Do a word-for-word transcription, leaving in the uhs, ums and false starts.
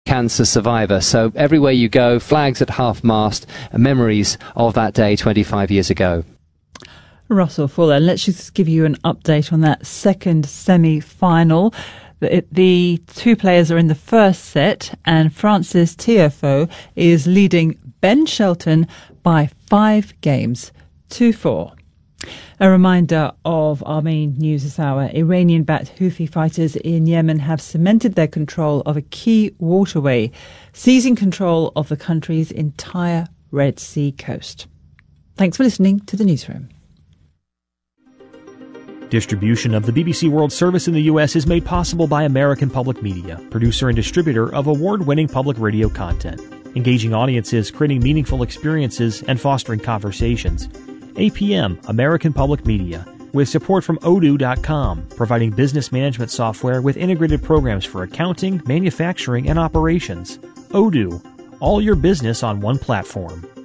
cancer survivor. So everywhere you go, flags at half-mast, memories of that day twenty-five years ago. Russell Fuller, let's just give you an update on that second semi-final. The, the two players are in the first set, and Francis Tiafoe is leading Ben Shelton by five games to four. A reminder of our main news this hour. Iranian-backed Houthi fighters in Yemen have cemented their control of a key waterway, seizing control of the country's entire Red Sea coast. Thanks for listening to the Newsroom. Distribution of the B B C World Service in the U S is made possible by American Public Media, producer and distributor of award-winning public radio content, engaging audiences, creating meaningful experiences, and fostering conversations. A P M, American Public Media, with support from odoo dot com, providing business management software with integrated programs for accounting, manufacturing, and operations. Odoo, all your business on one platform.